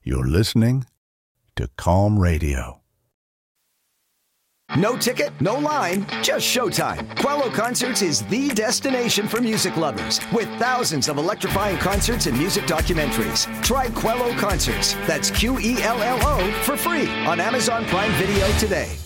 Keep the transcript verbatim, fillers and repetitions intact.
You're listening to Calm Radio. No ticket, no line, just showtime. Quello Concerts is the destination for music lovers, with thousands of electrifying concerts and music documentaries. Try Quello Concerts, that's Q E L L O, for free on Amazon Prime Video today.